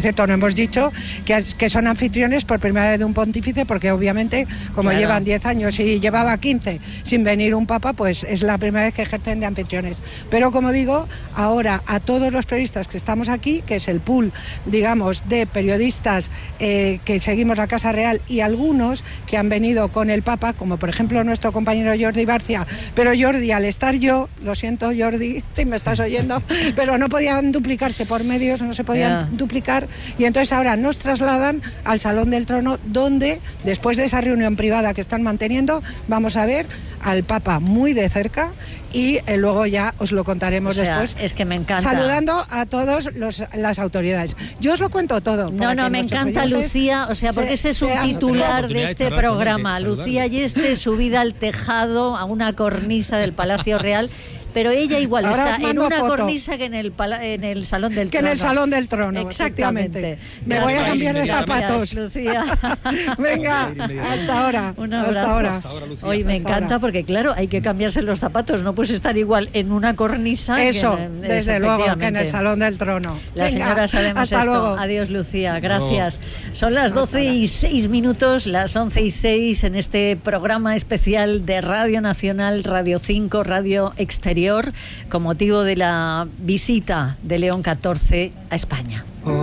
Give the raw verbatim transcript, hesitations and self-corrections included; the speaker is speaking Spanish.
cierto, no hemos dicho que, que son anfitriones por primera vez de un pontífice, porque obviamente, como claro. llevan diez años y llevaba quince sin venir un papa, pues es la primera vez que ejercen de anfitriones. Pero como digo, ahora a todos los periodistas que estamos aquí, que es el pool, digamos, de periodistas eh, que seguimos la Casa Real, y algunos que han venido con el papa, como por ejemplo nuestro compañero Jordi Barcia, pero Jordi, al estar yo, lo siento Jordi, si me estás oyendo, pero no podían duplicarse por medios, no se podían yeah. duplicar, y entonces ahora nos trasladan al Salón del Trono, donde después de esa reunión privada que están manteniendo, vamos a ver al Papa muy de cerca, y eh, luego ya os lo contaremos o sea, después. Es que me encanta. Saludando a todas las autoridades. Yo os lo cuento todo. No, no, me encanta Lucía, o sea, porque ese es un titular de este programa. Lucía Yeste, subida al tejado, a una cornisa del Palacio Real. Pero ella igual ahora está en una foto. cornisa que en el pala, en el Salón del que Trono. Que en el Salón del Trono, exactamente. Me voy a cambiar de zapatos. Gracias, Lucía. Venga, hasta ahora. Un abrazo. Hasta ahora. Hasta ahora, Lucía. Hoy me hasta encanta ahora. Porque, claro, hay que cambiarse los zapatos. No puedes estar igual en una cornisa. Eso, que en, desde luego, que en el Salón del Trono. La Venga, señora sabemos hasta esto. Luego. Adiós, Lucía. Gracias. No. Son las doce y seis minutos, las once y seis en este programa especial de Radio Nacional, Radio cinco, Radio Exterior, con motivo de la visita de León catorce a España.